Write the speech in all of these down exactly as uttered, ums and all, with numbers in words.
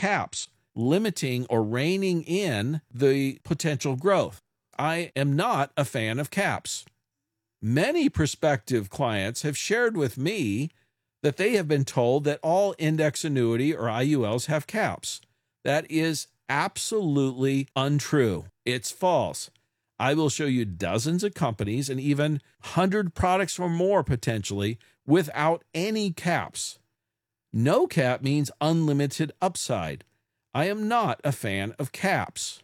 caps, limiting or reining in the potential growth. I am not a fan of caps. Many prospective clients have shared with me that they have been told that all index annuity or I U Ls have caps. That is absolutely untrue. It's false. I will show you dozens of companies and even one hundred products or more potentially without any caps. No cap means unlimited upside. I am not a fan of caps.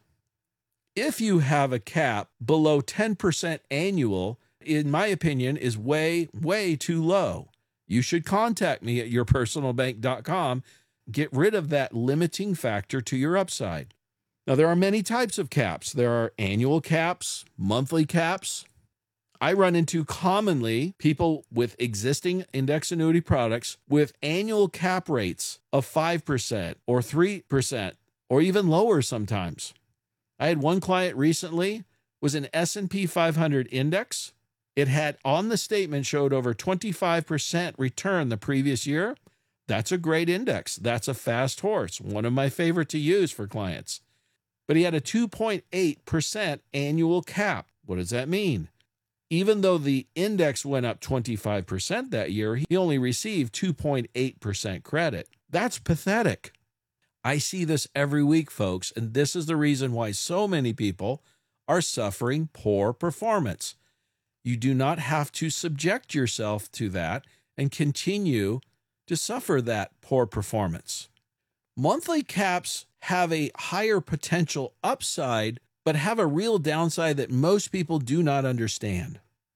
If you have a cap below ten percent annual, in my opinion, is way, way too low. You should contact me at your personal bank dot com. Get rid of that limiting factor to your upside. Now, there are many types of caps. There are annual caps, monthly caps. I run into commonly people with existing index annuity products with annual cap rates of five percent or three percent or even lower sometimes. I had one client recently, was an S and P five hundred index. It had on the statement showed over twenty-five percent return the previous year. That's a great index. That's a fast horse, one of my favorite to use for clients. But he had a two point eight percent annual cap. What does that mean? Even though the index went up twenty-five percent that year, he only received two point eight percent credit. That's pathetic. I see this every week, folks, and this is the reason why so many people are suffering poor performance. You do not have to subject yourself to that and continue to suffer that poor performance. Monthly caps have a higher potential upside, but have a real downside that most people do not understand.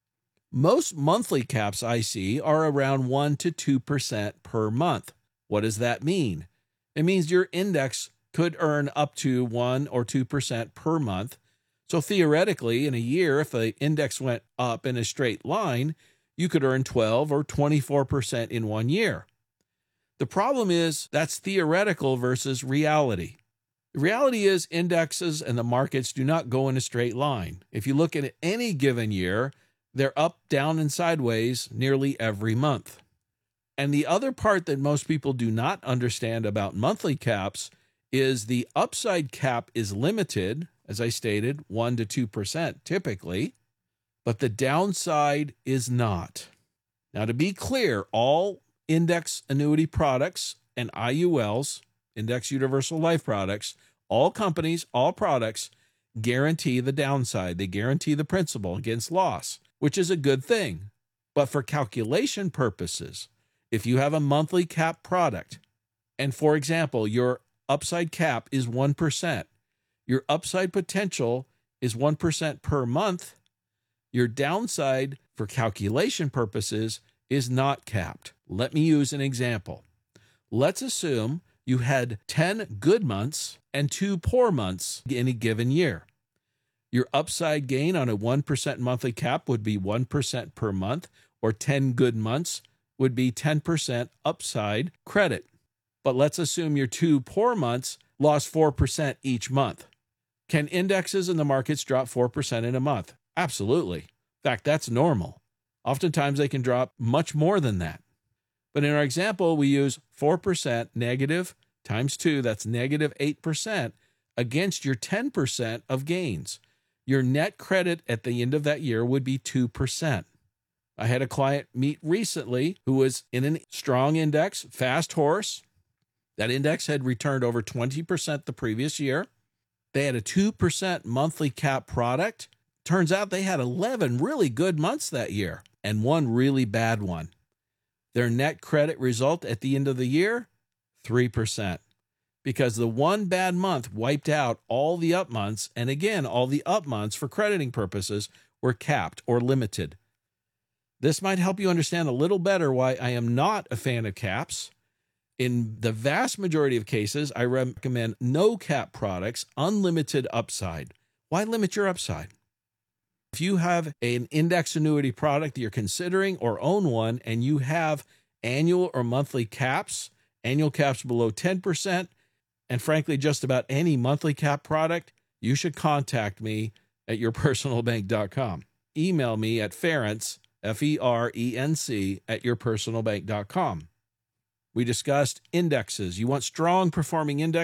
Most monthly caps I see are around one to two percent per month. What does that mean? It means your index could earn up to one or two percent per month. So theoretically, in a year, if the index went up in a straight line, you could earn twelve or twenty-four percent in one year. The problem is that's theoretical versus reality. The reality is indexes and the markets do not go in a straight line. If you look at any given year, they're up, down, and sideways nearly every month. And the other part that most people do not understand about monthly caps is the upside cap is limited, as I stated, one to two percent typically, but the downside is not. Now, to be clear, all index annuity products and I U Ls, index universal life products, all companies, all products guarantee the downside. They guarantee the principal against loss, which is a good thing. But for calculation purposes, if you have a monthly cap product, and for example, your upside cap is one percent, your upside potential is one percent per month, your downside for calculation purposes is not capped. Let me use an example. Let's assume you had ten good months and two poor months in a given year. Your upside gain on a one percent monthly cap would be one percent per month, or ten good months would be ten percent upside credit. But let's assume your two poor months lost four percent each month. Can indexes in the markets drop four percent in a month? Absolutely. In fact, that's normal. Oftentimes they can drop much more than that. But in our example, we use four percent negative times two, that's negative eight percent, against your ten percent of gains. Your net credit at the end of that year would be two percent. I had a client meet recently who was in a strong index, fast horse. That index had returned over twenty percent the previous year. They had a two percent monthly cap product. Turns out they had eleven really good months that year and one really bad one. Their net credit result at the end of the year, three percent. Because the one bad month wiped out all the up months, and again, all the up months for crediting purposes were capped or limited. This might help you understand a little better why I am not a fan of caps. In the vast majority of cases, I recommend no cap products, unlimited upside. Why limit your upside? If you have an index annuity product that you're considering or own one, and you have annual or monthly caps, annual caps below ten percent, and frankly, just about any monthly cap product, you should contact me at your personal bank dot com. Email me at Ferenc, F E R E N C, at your personal bank dot com. We discussed indexes. You want strong performing indexes?